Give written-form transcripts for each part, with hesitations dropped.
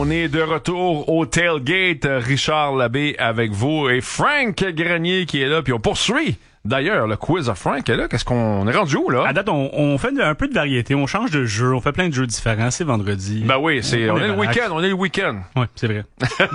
On est de retour au Tailgate. Richard Labbé avec vous et Frank Grenier qui est là. Puis on poursuit d'ailleurs le quiz of Frank est là. Qu'est-ce qu'on est rendu où, là? À date, on fait un peu de variété. On change de jeu. On fait plein de jeux différents. C'est vendredi. Ben oui, on est le week-end. On est le week-end. Oui, c'est vrai.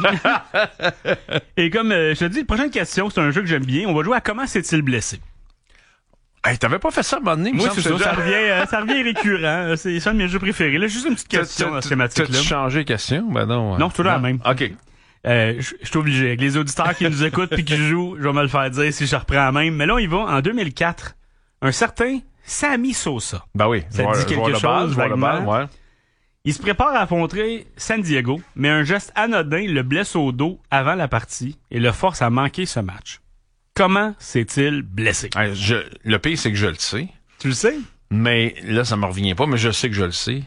Et comme je te dis, la prochaine question, c'est un jeu que j'aime bien. On va jouer à comment s'est-il blessé. Hey, t'avais pas fait ça à un moment donné? Moi, c'est ça. Ça revient récurrent. C'est un de mes jeux préférés. Là, juste une petite question dans cette thématique-là. T'as-tu changé de question? Ben non. Non, c'est toujours la même. OK. Je suis obligé. Avec les auditeurs qui nous écoutent puis qui jouent, je vais me le faire dire si je reprends la même. Mais là, on y va. En 2004, un certain Sammy Sosa. Ben oui. Ça dit quelque chose, vaguement. Ouais. Il se prépare à affronter San Diego, mais un geste anodin le blesse au dos avant la partie et le force à manquer ce match. Comment s'est-il blessé? Hey, le pire, c'est que je le sais. Tu le sais? Mais là, ça me revient pas, mais je sais que je le sais.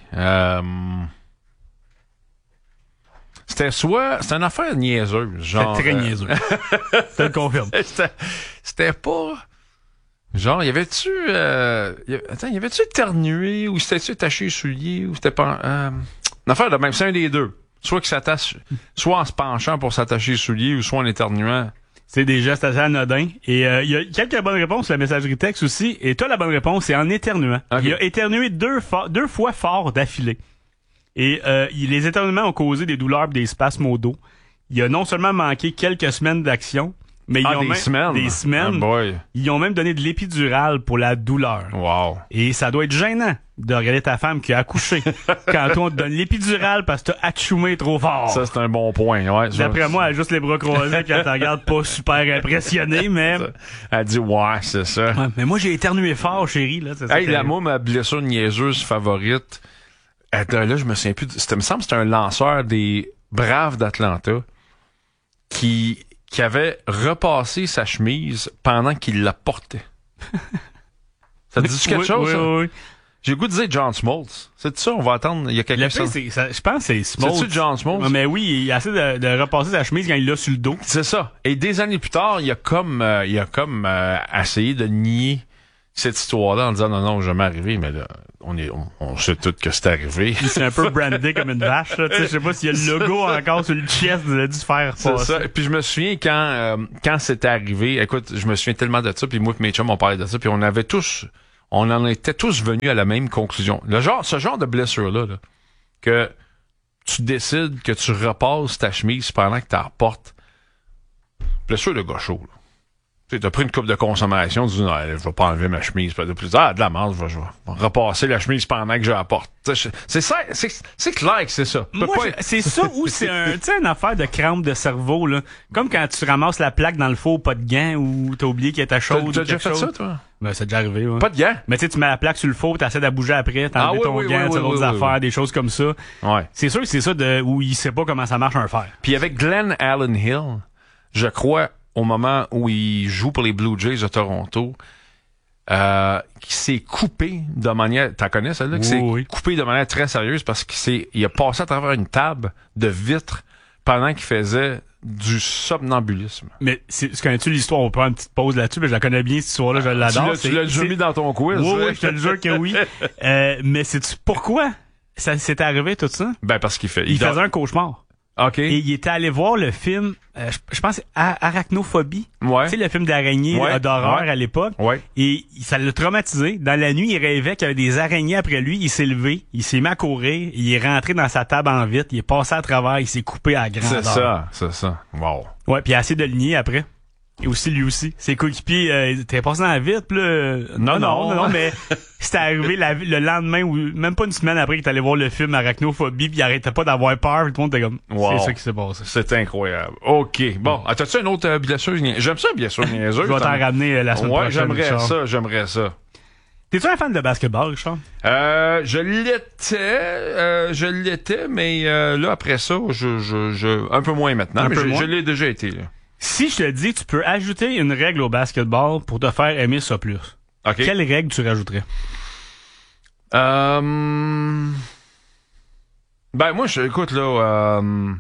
C'était une affaire niaiseuse. Genre, c'était très niaiseux. Je te le confirme. C'était pas... Genre, y avait-tu éternué ou c'était-tu attaché les souliers ou c'était pas... une affaire de même, c'est un des deux. Soit qu'il s'attache, soit en se penchant pour s'attacher les souliers ou soit en éternuant. C'est des gestes assez anodins. Et il y a quelques bonnes réponses sur la messagerie texte aussi. Et toi, la bonne réponse, c'est en éternuant. Okay. Il a éternué deux fois fort d'affilée. Et les éternuements ont causé des douleurs et des spasmes au dos. Il a non seulement manqué quelques semaines d'action, mais des semaines. Oh boy. Ils ont même donné de l'épidurale pour la douleur. Wow. Et ça doit être gênant de regarder ta femme qui a accouché quand on te donne l'épidurale parce que t'as atchoumé trop fort. Ça, c'est un bon point. Ouais, d'après moi, elle a juste les bras croisés quand elle te regarde pas super impressionnée, mais... Elle dit, ouais, c'est ça. Ouais, mais moi, j'ai éternué fort, chérie. Là, c'est ça moi, ma blessure niaiseuse favorite, là, je me souviens plus... me semble que c'était un lanceur des Braves d'Atlanta qui avait repassé sa chemise pendant qu'il la portait. Ça te dit quelque chose, ça? Oui. J'ai le goût de dire John Smoltz. C'est ça, on va attendre. Il y a quelqu'un qui... Je pense que c'est Smoltz. C'est-tu John Smoltz? Mais oui, il a essayé de repasser sa chemise quand il l'a sur le dos. C'est ça. Et des années plus tard, il a comme essayé de nier cette histoire-là en disant non, jamais arrivé, mais là, on sait tous que c'est arrivé. C'est un peu brandé comme une vache, là. Je sais pas s'il y a le logo encore sur le chest, il a dû faire c'est ça. Et puis je me souviens quand c'était arrivé, écoute, je me souviens tellement de ça, puis moi et mes chums on parlait de ça, puis on en était tous venus à la même conclusion. Ce genre de blessure-là, là, que tu décides que tu repasses ta chemise pendant que tu la reportes. Blessure de gaucho, là. T'as pris une coupe de consommation, tu dis, non, je vais pas enlever ma chemise. De la merde, je vais repasser la chemise pendant que je la porte. C'est ça, c'est clair que c'est ça. C'est ça ou c'est une affaire de crampe de cerveau, là. Comme quand tu ramasses la plaque dans le four, pas de gants, ou t'as oublié qu'elle était chaude. T'as déjà fait ça, toi? Ben, c'est déjà arrivé, ouais. Pas de gants? Mais tu mets la plaque sur le four, t'essaies de la bouger après, t'enlèves ton gant, d'autres affaires, des choses comme ça. Ouais. C'est sûr que c'est ça où il sait pas comment ça marche un fer. Puis avec Glenn Allen Hill, je crois, au moment où il joue pour les Blue Jays de Toronto, qui s'est coupé de manière... T'en connais celle-là? Qui s'est coupé de manière très sérieuse parce qu'il a passé à travers une table de vitre pendant qu'il faisait du somnambulisme. Mais connais-tu l'histoire? On peut prendre une petite pause là-dessus, mais je la connais bien, cette histoire-là, je l'adore. Tu l'as déjà mis dans ton quiz. Oui, je te le jure que oui. Mais sais-tu pourquoi ça s'est arrivé tout ça? Ben parce qu'il faisait un cauchemar. OK. Et il était allé voir le film, je pense, Arachnophobie. Ouais. Tu sais, le film d'araignée d'horreur à l'époque. Ouais. Et ça l'a traumatisé. Dans la nuit, il rêvait qu'il y avait des araignées après lui. Il s'est levé, il s'est mis à courir, il est rentré dans sa table en vitre, il est passé à travers, il s'est coupé à grandeur. C'est ça. Wow. Ouais, puis il a essayé de le nier après. Et aussi, lui aussi. Ses coéquipiers, t'es passé dans la vitre, pis là... Non, mais c'était arrivé le lendemain ou même pas une semaine après qu'il est allé voir le film Arachnophobie pis il arrêtait pas d'avoir peur, tout le monde était comme... Wow. C'est ça qui s'est passé. C'est incroyable. OK. Bon, t'as-tu une autre blessure? J'aime ça, blessure niaiseuse. Je vais t'en ramener la semaine prochaine. Ouais, j'aimerais ça. T'es-tu un fan de basketball, Richard? Je l'étais, mais là, après ça, un peu moins maintenant, mais je l'ai déjà été, là. Si je te dis, tu peux ajouter une règle au basketball pour te faire aimer ça plus. Okay. Quelle règle tu rajouterais? Ben, moi, écoute, là,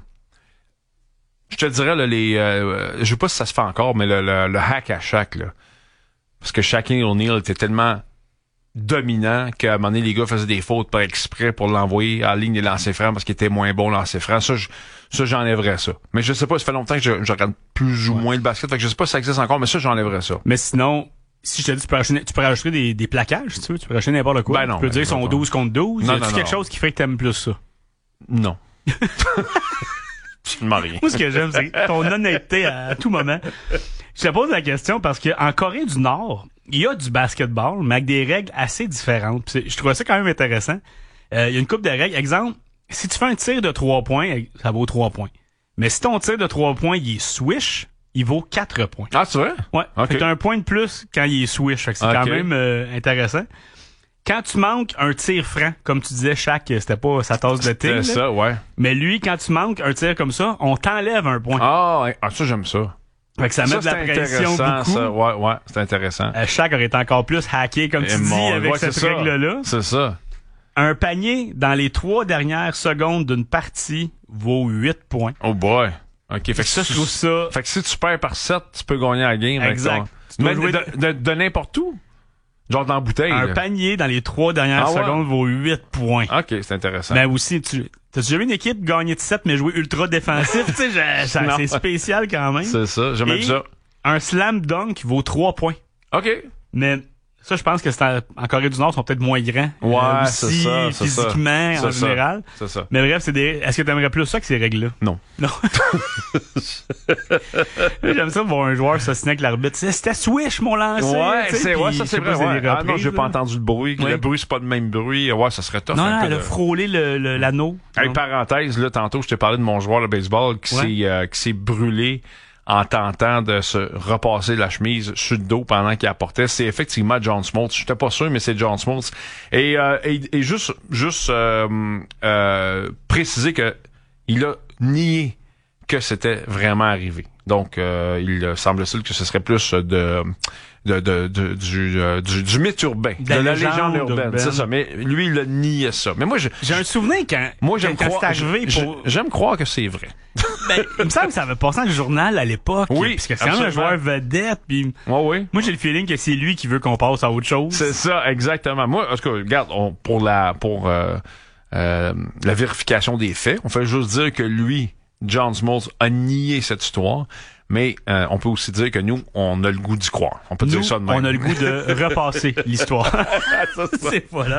je te dirais, là, je sais pas si ça se fait encore, mais le hack à Shaq, là. Parce que Shaquille O'Neal était tellement dominant qu'à un moment donné, les gars faisaient des fautes par exprès pour l'envoyer à la ligne des lancers francs parce qu'il était moins bon lancers francs. Ça, j'enlèverais ça. Mais je sais pas, ça fait longtemps que je regarde plus ou moins le basket, fait que je sais pas si ça existe encore, mais ça, j'enlèverais ça. Mais sinon, si je te dis, tu peux rajouter des plaquages, si tu veux, tu peux rajouter n'importe quoi. Ben non, tu peux dire qu'ils sont 12 contre 12. Non, quelque chose qui ferait que t'aimes plus ça? Non. Absolument rien. Moi, ce que j'aime, c'est ton honnêteté à tout moment. Je te pose la question parce qu'en Corée du Nord, il y a du basketball, mais avec des règles assez différentes. Puis je trouvais ça quand même intéressant. Il y a une couple de règles. Exemple, si tu fais un tir de 3 points, ça vaut 3 points. Mais si ton tir de 3 points, il est swish, il vaut 4 points. Ah, c'est vrai? Ouais. Okay. Fait que t'as un point de plus quand il est swish. Fait que c'est quand même intéressant. Quand tu manques un tir franc, comme tu disais, c'était pas sa tasse de thé. C'est ça, ouais. Mais lui, quand tu manques un tir comme ça, on t'enlève un point. Ah, ça, j'aime ça. Fait que ça met de la pression beaucoup. Ça. Ouais, c'est intéressant. Shaq aurait été encore plus hacké, comme tu dis, avec cette règle-là. C'est ça. Un panier dans les 3 dernières secondes d'une partie vaut 8 points. Oh boy. OK, fait que ça, je trouve ça... Fait que si tu perds par 7, tu peux gagner la game. Exact. Mais de n'importe où? Genre dans la bouteille. Un panier dans les 3 dernières secondes vaut 8 points. OK, c'est intéressant. Ben aussi, t'as-tu déjà vu une équipe gagner de 7 mais jouer ultra défensif? Tu sais, c'est spécial quand même. C'est ça, j'aime ça. Un slam dunk vaut 3 points. OK. Mais ça, je pense que en Corée du Nord, ils sont peut-être moins grands. Ouais, aussi, c'est ça. physiquement, en général. C'est ça. Mais bref, est-ce que t'aimerais plus ça que ces règles-là? Non. Non. J'aime ça de voir un joueur s'assiner avec l'arbitre. C'était swish, mon lancer. Ouais, ça, c'est vrai. Ouais. Ah non, j'ai pas entendu le bruit. Ouais. Le bruit, c'est pas le même bruit. Ouais, ça serait tough. Non, elle a frôlé l'anneau. Hey, parenthèse, là, tantôt, je t'ai parlé de mon joueur de baseball qui s'est brûlé en tentant de se repasser la chemise sur le dos pendant qu'il apportait. C'est effectivement John Smoltz. J'étais pas sûr, mais c'est John Smoltz. Et juste préciser que il a nié que c'était vraiment arrivé. Donc, il semble-t-il que ce serait plus du mythe urbain, de la légende urbaine, c'est ça. Mais lui, il a nié ça. Mais moi, j'ai un souvenir quand c'est arrivé. J'aime croire que c'est vrai. Ben, il me semble que ça avait passé dans le journal à l'époque. Oui, parce que c'est quand même un joueur vedette. Puis oui. Moi, j'ai le feeling que c'est lui qui veut qu'on passe à autre chose. C'est ça, exactement. Moi, en tout cas, regarde, pour la vérification des faits, on fait juste dire que lui, John Smoltz, a nié cette histoire. Mais on peut aussi dire que nous, on a le goût d'y croire. On peut dire ça de même. On a le goût de repasser l'histoire. C'est voilà.